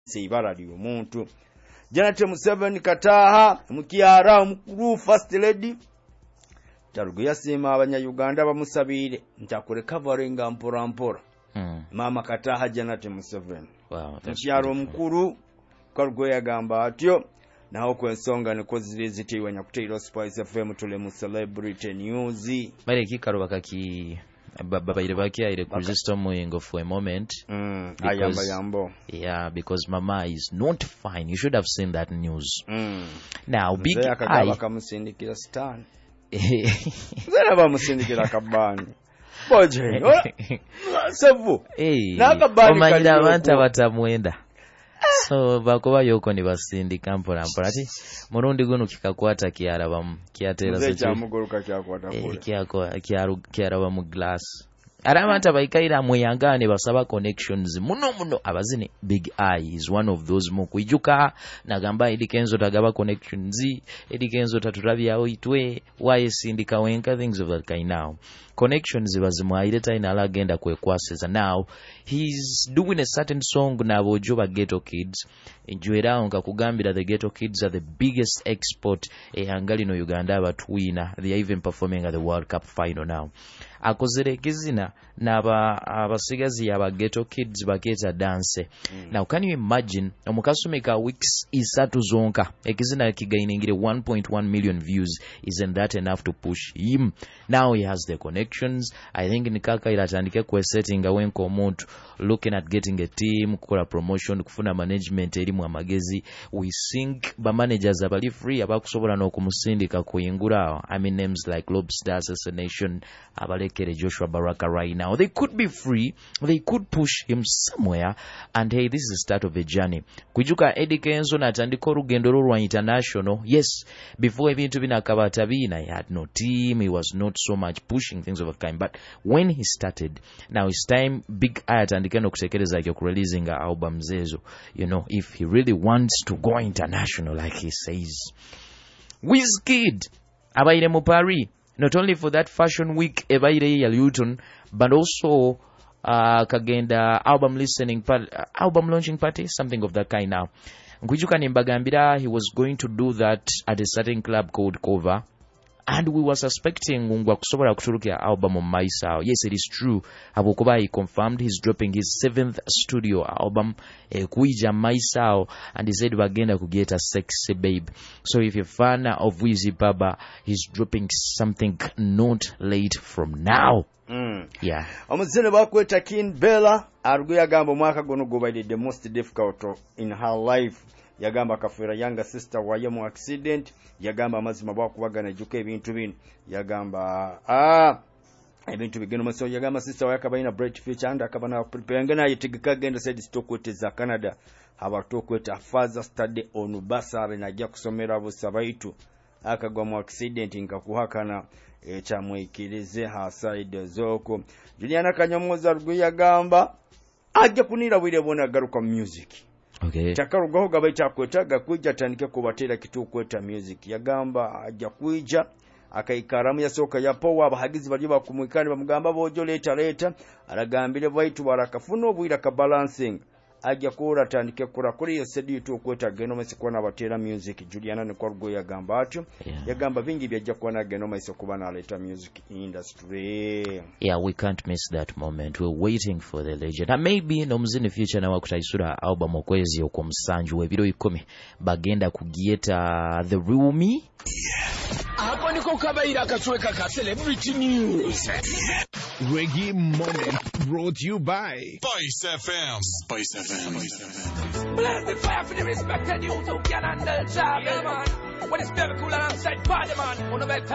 ibara ly'omuntu. Janet Museveni Kataha mukyara omukulu first lady Tarugu yasima abanyayuganda bamusabire ntakure covering mporampora. Mama Kataha Janet Museveni. Wow, mukyara omukulu Tarugu yagamba atyo. Naho kwensonga niko ziri zitiwa nyakuteiro Spice FM tule mu celebrity news. Bale kikaro bakaki babaire bakiaire ku register moyingo for a moment. Ayamba yambo. Yeah, because Mama is not fine. You should have seen that news. Now big eye bakamusindikira stand. Zera bamusindikira kabani. Boje. Sevu. Nakabani omanyira abantu batamwenda. So bakoba yoko ni basindika mpora ati murundi guno kikakwata kiarabamu kiatera se cyamugoroka kyakwata kiaraba mu glass aramata baikaira muyangane basaba connections muno abazine Big Eye is one of those mu kwijuka nagamba edikenzo tagaba connections edikenzo tatulabyawo itwe why sindika wenka things of that kind. Now connections bazimwaireta inala agenda kwekwaseza. Now he's doing a certain song nabo Juba Ghetto Kids enjoyera nga kugambira the Ghetto Kids are the biggest export hangali no Uganda abatwina. They are even performing at the World Cup final now. Akozere kizina naba abasigazi aba Ghetto Kids baketa dance. Now can you imagine omukasumeka weeks isatu zonka ekizina kigainingire 1.1 million views? Isn't that enough to push him? Now he has the connections. I think nikaka ilatandike kwe setting awenko omuntu looking at getting a team kukola promotion kufuna management eri mu amagezi. We think ba managers abali free abakusobola n'okumusindika kuyingura. I mean names like Lobster Assassination abalekere Joshua Baraka right now. They could be free. They could push him somewhere. And hey, this is the start of a journey. Kujuka Eddie Kenzo natandika orugendo rwa international. Yes, before ebintu binakabata bina he had no team. He was not so much pushing things of a kind. But when he started, now it's time Big Eye atandika nokutekereza releasing album zezo. You know, if he really wants to go international like he says. Wizkid abaire mu Paris. Not only for that fashion week ebaire ya Luton, but also kagenda album launching party, something of that kind. Now Nkwijuka nimbagambira he was going to do that at a certain club called Cover, and we were suspecting ngwa kusobola kuturukia album on Maisao. Yes, it is true. Habukoba he confirmed he's dropping his 7th studio album kuija Maisao, and he said bagenda kugeta Sexy Babe. So if you're a fan of Wizzy Baba, he's dropping something not late from now. Yeah. Omuzene bakweta King Bella arugu yagamba mwaka gono gobaide the most difficult in her life. Yagamba kafera younger sister waye mu accident. Yagamba amazima bakubagana juke ebintu bino. Yagamba ebintu bigeno maso. Yagamba sister waye akabaina bright future and akabana prepare ngana yitigika genda said stokwete za Canada. Habatokweta further study on basari najja kusomera busabaitu. Akagwa mu accident nkakuhakana ekyamwikirize ha side zoko. Juliana Kanyamoza rugu yagamba ajja kunira bwire bona garuka music. Okay. Chakarugaho gabaye chakwetaga kuija tandike kubatera kitu kweta music. Yagamba ajja kuija akaikaramu yasoka ya power abahagizi bali bakumwikani bamugamba bojo leta aragambire baitu barakafuna obwira ka balancing. Ajja kura tandike kura kuri yo sedi tu kweta genoma sikwana batera music. Juliana ne kwarugo yagamba atyo. Yagamba bingi byajja kwana genoma isokubana aleta music industry. Yeah, we can't miss that moment. We're waiting for the legend. And maybe no muzini future na wakutaisura album okwezi okomusanju webiro 10 bagenda kugieta The Real Me. Hapo niko kabaira kasweka ka celebrity news. Reggae Moment brought to you by Spice FM. Spice FM. Bless the fire for the respect and you who can handle job, man. When it's very cool alongside Parliament, on the